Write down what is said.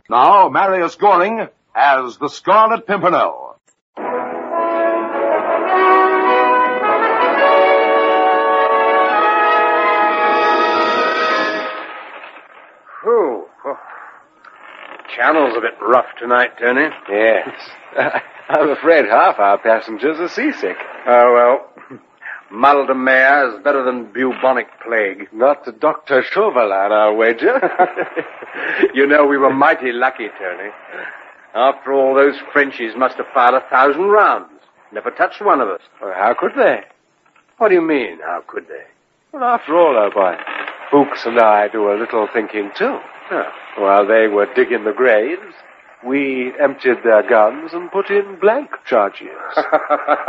Now, Marius Goring as the Scarlet Pimpernel. Whew. Channel's a bit rough tonight, Tony. Yes. I'm afraid half our passengers are seasick. Oh, well. Mal de mer is better than bubonic plague. Not to Dr. Chauvelin, I'll wager. You know, we were mighty lucky, Tony. After all, those Frenchies must have fired 1,000 rounds. Never touched one of us. Well, how could they? What do you mean, how could they? Well, after all, old boy, Fuchs and I do a little thinking, too. Oh. While they were digging the graves, we emptied their guns and put in blank charges.